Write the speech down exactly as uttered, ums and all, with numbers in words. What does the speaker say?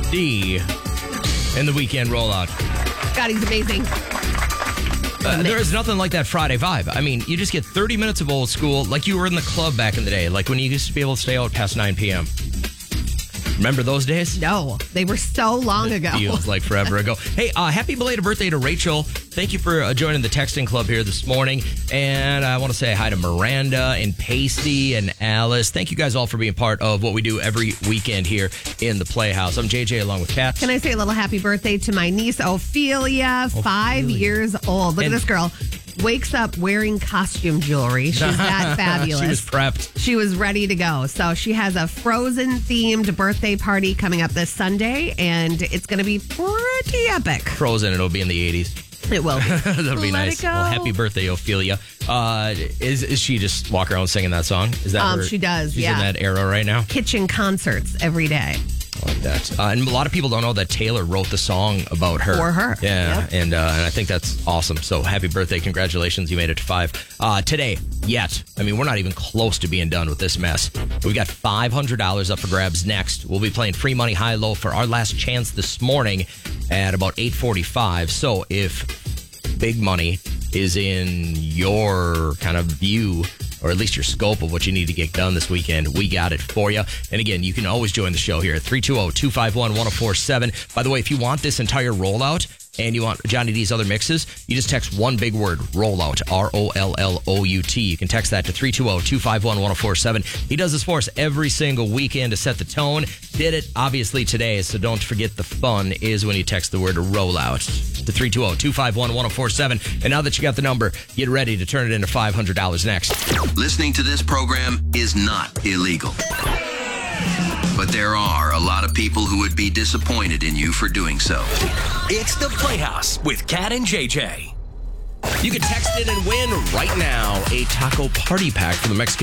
D in the weekend rollout. God, he's amazing. Uh, there is nothing like that Friday vibe. I mean, you just get thirty minutes of old school, like you were in the club back in the day, like when you used to be able to stay out past nine p.m. Remember those days? No, they were so long ago. Feels like forever ago. Hey, uh, happy belated birthday to Rachel. Thank you for uh, joining the texting club here this morning. And I want to say hi to Miranda and Pasty and Alice. Thank you guys all for being part of what we do every weekend here in the Playhouse. I'm J J along with Kat. Can I say a little happy birthday to my niece, Ophelia, Ophelia. five years old. Look And- at this girl. Wakes up wearing costume jewelry. She's that fabulous. She was prepped. She was ready to go. So she has a Frozen themed birthday party coming up this Sunday, and it's going to be pretty epic. Frozen, it'll be in the eighties. It will be. That'll be Let nice. it go. Well, happy birthday, Ophelia. Uh, is is she just walk around singing that song? Is that Um, her? she does, She's yeah. in that era right now. Kitchen concerts every day. I like that. Uh, and a lot of people don't know that Taylor wrote the song about her. For her. Yeah. Yep. And, uh, and I think that's awesome. So happy birthday. Congratulations. You made it to five. Uh, today, yet. I mean, we're not even close to being done with this mess. We got five hundred dollars up for grabs next. We'll be playing free money high low for our last chance this morning at about eight forty-five. So if big money is in your kind of view, or at least your scope of what you need to get done this weekend, we got it for you. And again, you can always join the show here at three two zero, two five one, one zero four seven. By the way, if you want this entire rollout and you want Johnny D's other mixes, you just text one big word, rollout, R O L L O U T. You can text that to three two zero, two five one, one zero four seven. He does this for us every single weekend to set the tone. Did it, obviously, today, so don't forget the fun is when you text the word rollout to three two zero, two five one, one zero four seven. And now that you got the number, get ready to turn it into five hundred dollars next. Listening to this program is not illegal. But there are a lot of people who would be disappointed in you for doing so. It's the Playhouse with Kat and J J. You can text it and win right now a taco party pack for the Mexican